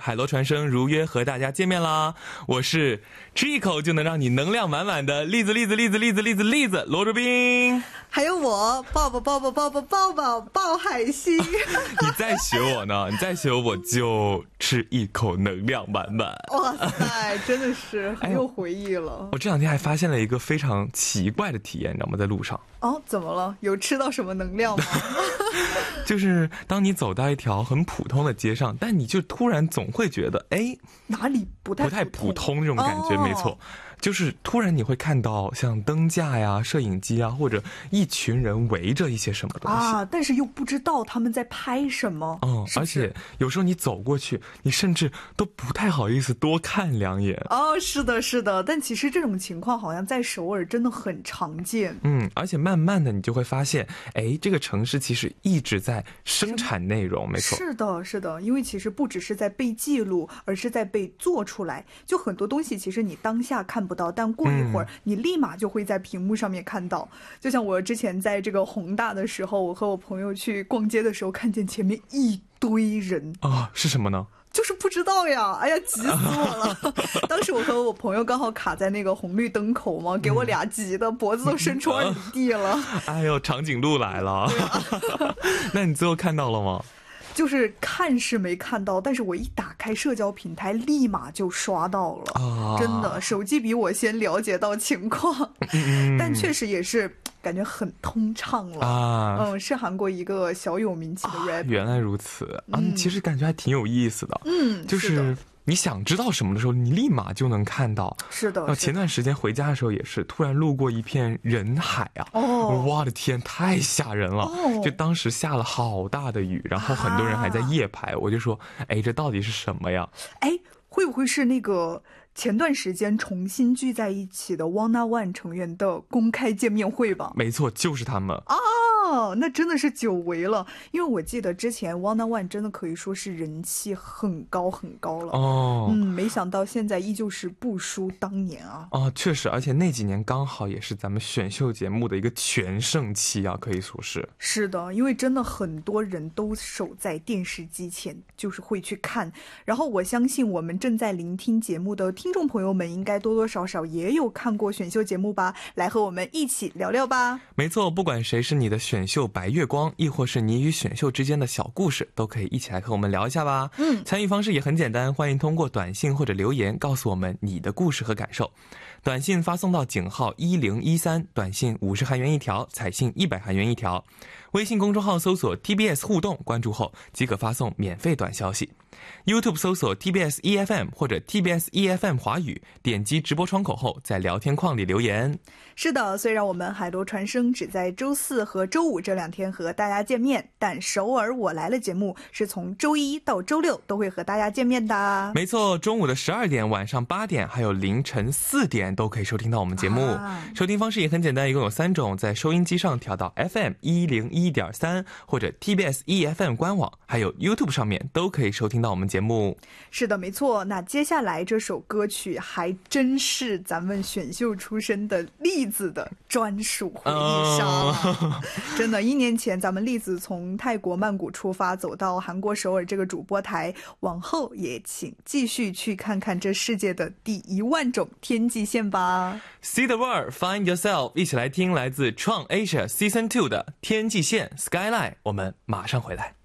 海螺传声如约和大家见面啦！我是吃一口就能让你能量满满的栗子罗卓斌， 还有我抱海星。 你再学我呢？你再学我就吃一口能量满满。 哇塞，真的是很有回忆了。 我这两天还发现了一个非常奇怪的体验，你知道吗？在路上。 哦，怎么了？有吃到什么能量吗？ 就是当你走到一条很普通的街上，但你就突然总会觉得，哎， 哪里不太普通这种感觉，没错。就是突然你会看到像灯架呀、摄影机啊，或者一群人围着一些什么东西啊，但是又不知道他们在拍什么。 而且有时候你走过去，你甚至都不太好意思多看两眼。 是的，但其实这种情况好像在首尔真的很常见。 而且慢慢的你就会发现，哎，这个城市其实一直在生产内容，没错。 是的，因为其实不只是在被记录，而是在被做出来。就很多东西其实你当下看不到，但过一会儿你立马就会在屏幕上面看到。就像我之前在这个宏大的时候，我和我朋友去逛街的时候，看见前面一堆人是什么呢？ 就是不知道呀，哎呀，急死我了！当时我和我朋友刚好卡在那个红绿灯口嘛，给我俩急的脖子都伸出耳地了。 哎呦，长颈鹿来了！那你最后看到了吗？ 就是看是没看到，但是我一打开社交平台，立马就刷到了。真的，手机比我先了解到情况，但确实也是感觉很通畅了。是韩国一个小有名气的 rapper。 原来如此其实感觉还挺有意思的。就是你想知道什么的时候，你立马就能看到。 是的。 前段时间回家的时候也是，突然路过一片人海啊！我的天，太吓人了！就当时下了好大的雨，然后很多人还在夜排，我就说，哎，这到底是什么呀？ 哎，会不会是那个前段时间重新聚在一起的 Wanna One 成员的公开见面会吧？ 没错，就是他们。 那真的是久违了，因为我记得之前 Wanna One 真的可以说是人气很高了。没想到现在依旧是不输当年啊。 确实，而且那几年刚好也是咱们选秀节目的一个全盛期啊，可以说是。 是的，因为真的很多人都守在电视机前，就是会去看。然后我相信我们正在聆听节目的听众朋友们，应该多多少少也有看过选秀节目吧？来和我们一起聊聊吧。 没错，不管谁是你的选秀白月光，亦或是你与选秀之间的小故事，都可以一起来和我们聊一下吧。参与方式也很简单，欢迎通过短信或者留言告诉我们你的故事和感受。短信发送到井号1013，短信50韩元一条，彩信100韩元一条。微信公众号搜索 TBS 互动，关注后即可发送免费短消息。YouTube 搜索 TBS EFM 或者 TBS EFM 华语，点击直播窗口后在聊天框里留言。 是的，虽然我们海螺传声只在周四和周五这2天和大家见面，但首尔我来了节目是从周一到周六都会和大家见面的。 没错，中午的12点、晚上8点还有凌晨4点都可以收听到我们节目。收听方式也很简单，一共有3种，在收音机上调到 FM 101.3或者 TBS EFM 官网，还有 YouTube 上面都可以收听到我们节目。 是的，没错。那接下来这首歌曲还真是咱们选秀出身的栗子的专属回忆杀。真的，1年前咱们栗子从泰国曼谷出发，走到韩国首尔这个主播台，往后也请继续去看看这世界的第1万种天际线吧。 See the world, find yourself， 一起来听来自创 Asia Season 2的天际线 Skyline， 我们马上回来。